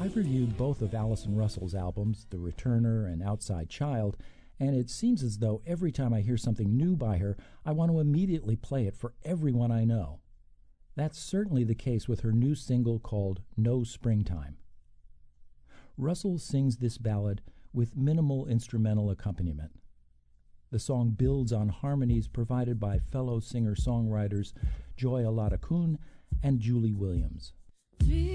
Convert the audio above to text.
I've reviewed both of Alison Russell's albums, The Returner and Outside Child, and it seems as though every time I hear something new by her, I want to immediately play it for everyone I know. That's certainly the case with her new single called No Springtime. Russell sings this ballad with minimal instrumental accompaniment. The song builds on harmonies provided by fellow singer-songwriters Joy Aladakun and Julie Williams.